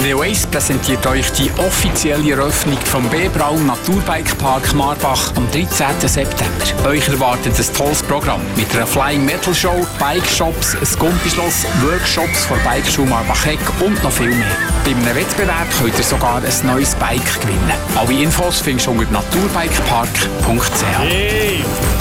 Radio 1 präsentiert euch die offizielle Eröffnung vom B-Braun Naturbike-Park Marbach am 13. September. Euch erwartet ein tolles Programm mit einer Flying Metal Show, Bike-Shops, ein Gumpischloss, Workshops von Bikeschule Marbach-Eck und noch viel mehr. Bei einem Wettbewerb könnt ihr sogar ein neues Bike gewinnen. Alle Infos findest du unter naturbikepark.ch. Hey.